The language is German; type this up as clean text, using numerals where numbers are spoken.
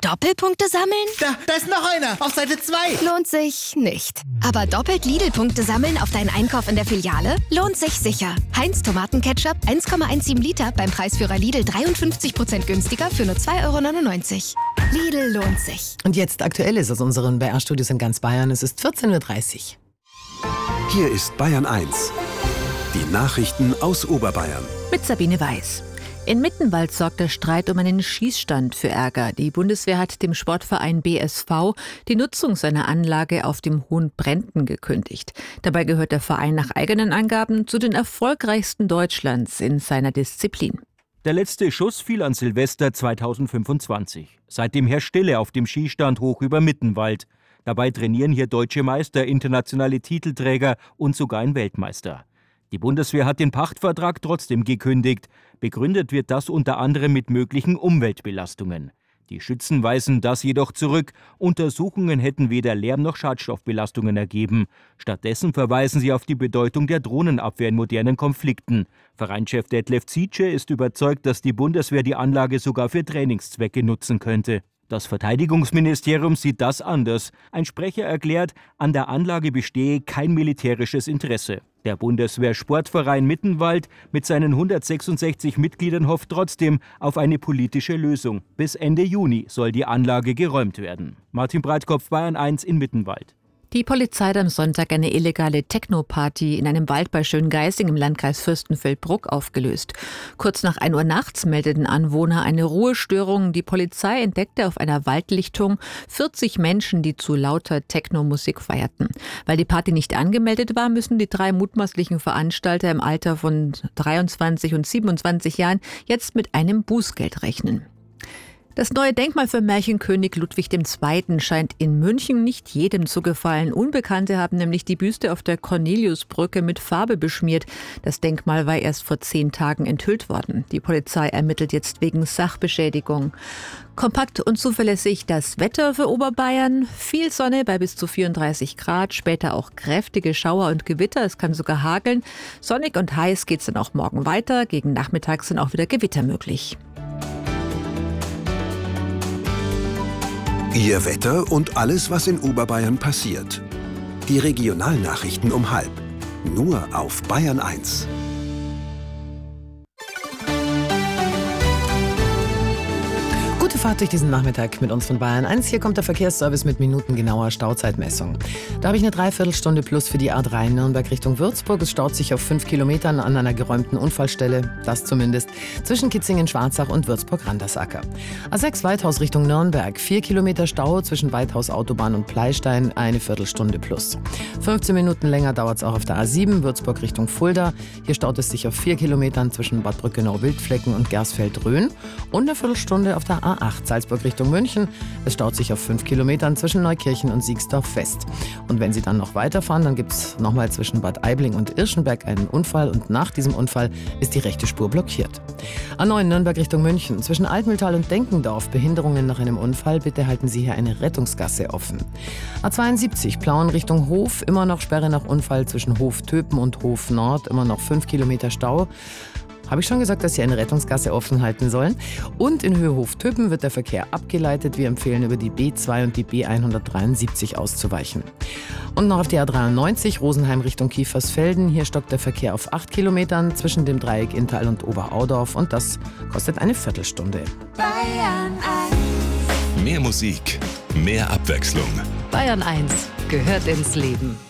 Doppelpunkte sammeln? Da ist noch einer, auf Seite 2. Lohnt sich nicht. Aber doppelt Lidl-Punkte sammeln auf deinen Einkauf in der Filiale? Lohnt sich sicher. Heinz Tomatenketchup 1,17 Liter beim Preisführer Lidl 53% günstiger für nur 2,99 €. Lidl lohnt sich. Und jetzt Aktuelles aus unseren BR-Studios in ganz Bayern. Es ist 14:30 Uhr. Hier ist Bayern 1. Die Nachrichten aus Oberbayern. Mit Sabine Weiß. In Mittenwald sorgt der Streit um einen Schießstand für Ärger. Die Bundeswehr hat dem Sportverein BSV die Nutzung seiner Anlage auf dem Hohen Brenten gekündigt. Dabei gehört der Verein nach eigenen Angaben zu den erfolgreichsten Deutschlands in seiner Disziplin. Der letzte Schuss fiel an Silvester 2025. Seitdem herrscht Stille auf dem Skistand hoch über Mittenwald. Dabei trainieren hier deutsche Meister, internationale Titelträger und sogar ein Weltmeister. Die Bundeswehr hat den Pachtvertrag trotzdem gekündigt. Begründet wird das unter anderem mit möglichen Umweltbelastungen. Die Schützen weisen das jedoch zurück. Untersuchungen hätten weder Lärm- noch Schadstoffbelastungen ergeben. Stattdessen verweisen sie auf die Bedeutung der Drohnenabwehr in modernen Konflikten. Vereinschef Detlef Zietsche ist überzeugt, dass die Bundeswehr die Anlage sogar für Trainingszwecke nutzen könnte. Das Verteidigungsministerium sieht das anders. Ein Sprecher erklärt, an der Anlage bestehe kein militärisches Interesse. Der Bundeswehr-Sportverein Mittenwald mit seinen 166 Mitgliedern hofft trotzdem auf eine politische Lösung. Bis Ende Juni soll die Anlage geräumt werden. Martin Breitkopf, Bayern 1 in Mittenwald. Die Polizei hat am Sonntag eine illegale Techno-Party in einem Wald bei Schöngeising im Landkreis Fürstenfeldbruck aufgelöst. Kurz nach 1 Uhr nachts meldeten Anwohner eine Ruhestörung. Die Polizei entdeckte auf einer Waldlichtung 40 Menschen, die zu lauter Techno-Musik feierten. Weil die Party nicht angemeldet war, müssen die 3 mutmaßlichen Veranstalter im Alter von 23 und 27 Jahren jetzt mit einem Bußgeld rechnen. Das neue Denkmal für Märchenkönig Ludwig II. Scheint in München nicht jedem zu gefallen. Unbekannte haben nämlich die Büste auf der Corneliusbrücke mit Farbe beschmiert. Das Denkmal war erst vor 10 Tagen enthüllt worden. Die Polizei ermittelt jetzt wegen Sachbeschädigung. Kompakt und zuverlässig das Wetter für Oberbayern. Viel Sonne bei bis zu 34 Grad, später auch kräftige Schauer und Gewitter. Es kann sogar hageln. Sonnig und heiß geht es dann auch morgen weiter. Gegen Nachmittag sind auch wieder Gewitter möglich. Ihr Wetter und alles, was in Oberbayern passiert. Die Regionalnachrichten um 12:30. Nur auf Bayern 1. Gute Fahrt durch diesen Nachmittag mit uns von Bayern 1. Hier kommt der Verkehrsservice mit minutengenauer Stauzeitmessung. Da habe ich eine Dreiviertelstunde plus für die A3 Nürnberg Richtung Würzburg. Es staut sich auf 5 Kilometern an einer geräumten Unfallstelle, das zumindest, zwischen Kitzingen-Schwarzach und Würzburg-Randersacker. A6 Weithaus Richtung Nürnberg, 4 Kilometer Stau zwischen Weithaus Autobahn und Pleistein, eine Viertelstunde plus. 15 Minuten länger dauert es auch auf der A7 Würzburg Richtung Fulda. Hier staut es sich auf 4 Kilometern zwischen Bad Brückenau-Wildflecken und Gersfeld-Rhön und eine Viertelstunde auf der A8 Salzburg Richtung München. Es staut sich auf 5 Kilometern zwischen Neukirchen und Siegsdorf West. Und wenn Sie dann noch weiterfahren, dann gibt es nochmal zwischen Bad Aibling und Irschenberg einen Unfall und nach diesem Unfall ist die rechte Spur blockiert. A9 Nürnberg Richtung München. Zwischen Altmühltal und Denkendorf Behinderungen nach einem Unfall. Bitte halten Sie hier eine Rettungsgasse offen. A72 Plauen Richtung Hof. Immer noch Sperre nach Unfall zwischen Hof Töpen und Hof Nord. Immer noch 5 Kilometer Stau. Habe ich schon gesagt, dass Sie eine Rettungsgasse offen halten sollen? Und in Höhe Hof-Töpen wird der Verkehr abgeleitet. Wir empfehlen, über die B2 und die B173 auszuweichen. Und noch auf die A93 Rosenheim Richtung Kiefersfelden. Hier stockt der Verkehr auf 8 Kilometern zwischen dem Dreieck Inntal und Oberaudorf. Und das kostet eine Viertelstunde. Bayern 1. Mehr Musik, mehr Abwechslung. Bayern 1 gehört ins Leben.